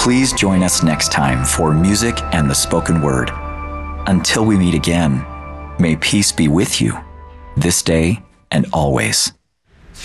Please join us next time for Music and the Spoken Word. Until we meet again, may peace be with you, this day and always.